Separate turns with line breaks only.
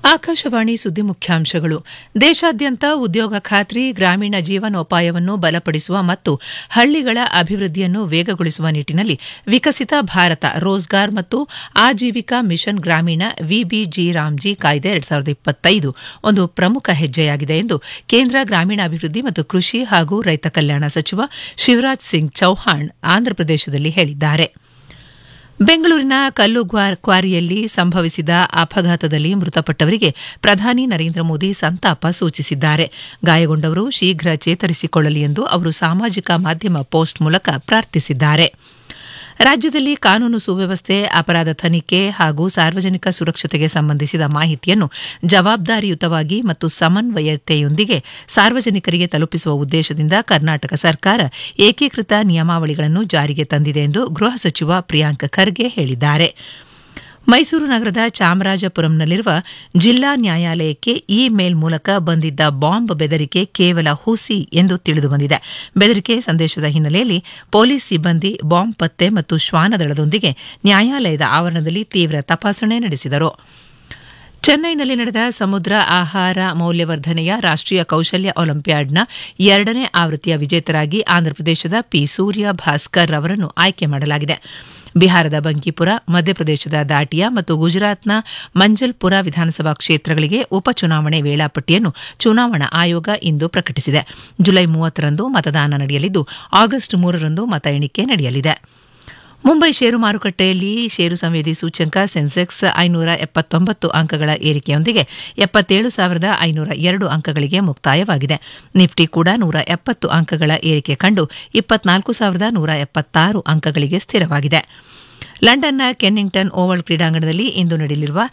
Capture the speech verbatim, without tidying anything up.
ಆಕಾಶವಾಣಿ ಸುದ್ದಿ ಮುಖ್ಯಾಂಶಗಳು. ದೇಶಾದ್ಯಂತ ಉದ್ಯೋಗ ಖಾತ್ರಿ, ಗ್ರಾಮೀಣ ಜೀವನೋಪಾಯವನ್ನು ಬಲಪಡಿಸುವ ಮತ್ತು ಹಳ್ಳಿಗಳ ಅಭಿವೃದ್ಧಿಯನ್ನು ವೇಗಗೊಳಿಸುವ ನಿಟ್ಟಿನಲ್ಲಿ ವಿಕಸಿತ ಭಾರತ ರೋಜ್ಗಾರ್ ಮತ್ತು ಆಜೀವಿಕಾ ಮಿಷನ್ ಗ್ರಾಮೀಣ ವಿಬಿಜಿ ರಾಮ್ಜಿ ಕಾಯ್ದೆ ಎರಡು ಸಾವಿರದ ಇಪ್ಪತ್ತೈದು ಒಂದು ಪ್ರಮುಖ ಹೆಜ್ಜೆಯಾಗಿದೆ ಎಂದು ಕೇಂದ್ರ ಗ್ರಾಮೀಣಾಭಿವೃದ್ಧಿ ಮತ್ತು ಕೃಷಿ ಹಾಗೂ ರೈತ ಕಲ್ಯಾಣ ಸಚಿವ ಶಿವರಾಜ್ ಸಿಂಗ್ ಚೌಹಾಣ್ ಆಂಧ್ರಪ್ರದೇಶದಲ್ಲಿ ಹೇಳಿದ್ದಾರೆ. ಬೆಂಗಳೂರಿನ ಕಲ್ಲು ಕ್ವಾರಿಯಲ್ಲಿ ಸಂಭವಿಸಿದ ಅಪಘಾತದಲ್ಲಿ ಮೃತಪಟ್ಟವರಿಗೆ ಪ್ರಧಾನಿ ನರೇಂದ್ರ ಮೋದಿ ಸಂತಾಪ ಸೂಚಿಸಿದ್ದಾರೆ. ಗಾಯಗೊಂಡವರು ಶೀಘ್ರ ಚೇತರಿಸಿಕೊಳ್ಳಲಿ ಎಂದು ಅವರು ಸಾಮಾಜಿಕ ಮಾಧ್ಯಮ ಪೋಸ್ಟ್ ಮೂಲಕ ಪ್ರಾರ್ಥಿಸಿದ್ದಾರೆ. ರಾಜ್ಯದಲ್ಲಿ ಕಾನೂನು ಸುವ್ಯವಸ್ಥೆ, ಅಪರಾಧ ತನಿಖೆ ಹಾಗೂ ಸಾರ್ವಜನಿಕ ಸುರಕ್ಷತೆಗೆ ಸಂಬಂಧಿಸಿದ ಮಾಹಿತಿಯನ್ನು ಜವಾಬ್ದಾರಿಯುತವಾಗಿ ಮತ್ತು ಸಮನ್ವಯತೆಯೊಂದಿಗೆ ಸಾರ್ವಜನಿಕರಿಗೆ ತಲುಪಿಸುವ ಉದ್ದೇಶದಿಂದ ಕರ್ನಾಟಕ ಸರ್ಕಾರ ಏಕೀಕೃತ ನಿಯಮಾವಳಿಗಳನ್ನು ಜಾರಿಗೆ ತಂದಿದೆ ಎಂದು ಗೃಹ ಸಚಿವ ಪ್ರಿಯಾಂಕ್ ಖರ್ಗೆ ಹೇಳಿದ್ದಾರೆ. ಮೈಸೂರು ನಗರದ ಚಾಮರಾಜಪುರಂನಲ್ಲಿರುವ ಜಿಲ್ಲಾ ನ್ಯಾಯಾಲಯಕ್ಕೆ ಇ ಮೇಲ್ ಮೂಲಕ ಬಂದಿದ್ದ ಬಾಂಬ್ ಬೆದರಿಕೆ ಕೇವಲ ಹುಸಿ ಎಂದು ತಿಳಿದುಬಂದಿದೆ. ಬೆದರಿಕೆ ಸಂದೇಶದ ಹಿನ್ನೆಲೆಯಲ್ಲಿ ಪೊಲೀಸ್ ಸಿಬ್ಬಂದಿ ಬಾಂಬ್ ಪತ್ತೆ ಮತ್ತು ಶ್ವಾನದಳದೊಂದಿಗೆ ನ್ಯಾಯಾಲಯದ ಆವರಣದಲ್ಲಿ ತೀವ್ರ ತಪಾಸಣೆ ನಡೆಸಿದರು. ಚೆನ್ನೈನಲ್ಲಿ ನಡೆದ ಸಮುದ್ರ ಆಹಾರ ಮೌಲ್ಯವರ್ಧನೆಯ ರಾಷ್ಟೀಯ ಕೌಶಲ್ಯ ಒಲಿಂಪಿಯಾಡ್ನ ಎರಡನೇ ಆವೃತ್ತಿಯ ವಿಜೇತರಾಗಿ ಆಂಧ್ರಪ್ರದೇಶದ ಪಿ ಸೂರ್ಯ ಭಾಸ್ಕರ್ ಅವರನ್ನು ಆಯ್ಕೆ ಮಾಡಲಾಗಿದೆ. ಬಿಹಾರದ ಬಂಕಿಪುರ, ಮಧ್ಯಪ್ರದೇಶದ ದಾಟಿಯಾ ಮತ್ತು ಗುಜರಾತ್ನ ಮಂಜಲ್ಪುರ ವಿಧಾನಸಭಾ ಕ್ಷೇತ್ರಗಳಿಗೆ ಉಪಚುನಾವಣೆ ವೇಳಾಪಟ್ಟಿಯನ್ನು ಚುನಾವಣಾ ಆಯೋಗ ಇಂದು ಪ್ರಕಟಿಸಿದೆ. ಜುಲೈ ಮೂವತ್ತರಂದು ಮತದಾನ ನಡೆಯಲಿದ್ದು ಆಗಸ್ಟ್ ಮೂರರಂದು ಮತ ಎಣಿಕೆ ನಡೆಯಲಿದೆ. ಮುಂಬೈ ಷೇರು ಮಾರುಕಟ್ಟೆಯಲ್ಲಿ ಷೇರು ಸಂವೇದಿ ಸೂಚ್ಯಂಕ ಸೆನ್ಸೆಕ್ಸ್ ಐನೂರ ಎಪ್ಪತ್ತೊಂಬತ್ತು ಅಂಕಗಳ ಏರಿಕೆಯೊಂದಿಗೆ ಎಪ್ಪತ್ತೇಳು ಸಾವಿರದ ಐನೂರ ಎರಡು ಅಂಕಗಳಿಗೆ ಮುಕ್ತಾಯವಾಗಿದೆ. ನಿಫ್ಟಿ ಕೂಡ ನೂರ ಎಪ್ಪತ್ತು ಅಂಕಗಳ ಏರಿಕೆ ಕಂಡು ಇಪ್ಪತ್ನಾಲ್ಕು ಸಾವಿರದ ನೂರ ಎಪ್ಪತ್ತಾರು ಅಂಕಗಳಿಗೆ ಸ್ಥಿರವಾಗಿದೆ. ಲಂಡನ್ನ ಕೆನ್ನಿಂಗ್ಟನ್ ಓವಲ್ ಕ್ರೀಡಾಂಗಣದಲ್ಲಿ ಇಂದು ನಡೆಯಲಿರುವ